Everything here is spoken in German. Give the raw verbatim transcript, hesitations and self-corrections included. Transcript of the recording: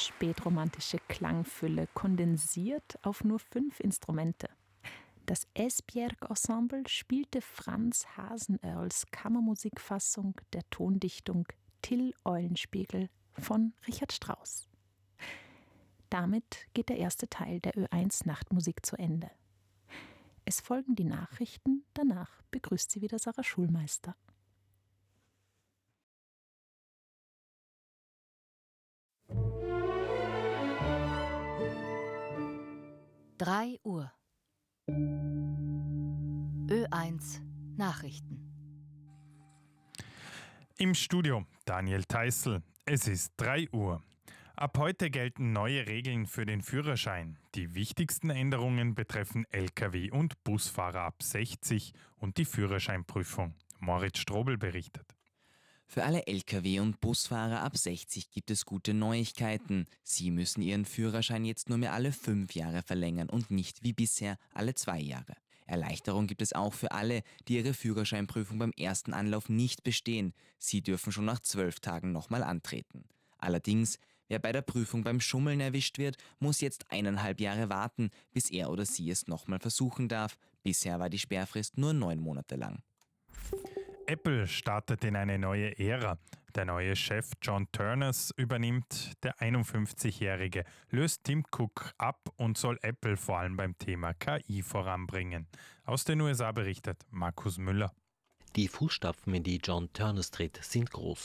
spätromantische Klangfülle kondensiert auf nur fünf Instrumente. Das Esbjerg-Ensemble spielte Franz Hasenöhrls Kammermusikfassung der Tondichtung Till Eulenspiegel von Richard Strauss. Damit geht der erste Teil der Ö eins Nachtmusik zu Ende. Es folgen die Nachrichten, danach begrüßt sie wieder Sarah Schulmeister. drei Uhr. Ö eins Nachrichten. Im Studio Daniel Theißl. Es ist drei Uhr. Ab heute gelten neue Regeln für den Führerschein. Die wichtigsten Änderungen betreffen L K W- und Busfahrer ab sechzig und die Führerscheinprüfung. Moritz Strobel berichtet. Für alle L K W- und Busfahrer ab sechzig gibt es gute Neuigkeiten. Sie müssen ihren Führerschein jetzt nur mehr alle fünf Jahre verlängern und nicht wie bisher alle zwei Jahre. Erleichterung gibt es auch für alle, die ihre Führerscheinprüfung beim ersten Anlauf nicht bestehen. Sie dürfen schon nach zwölf Tagen nochmal antreten. Allerdings, wer bei der Prüfung beim Schummeln erwischt wird, muss jetzt eineinhalb Jahre warten, bis er oder sie es nochmal versuchen darf. Bisher war die Sperrfrist nur neun Monate lang. Apple startet in eine neue Ära. Der neue Chef John Ternus übernimmt. Der einundfünfzigjährige löst Tim Cook ab und soll Apple vor allem beim Thema K I voranbringen. Aus den U S A berichtet Markus Müller. Die Fußstapfen, in die John Ternus tritt, sind groß.